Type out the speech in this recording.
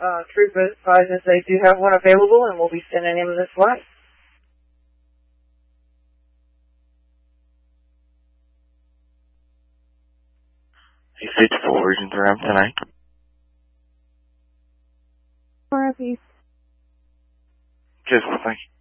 Troop advises they do have one available, and we'll be sending him this flight. He's 54, Region 3, I'm 10-8. RFE. Just thank you.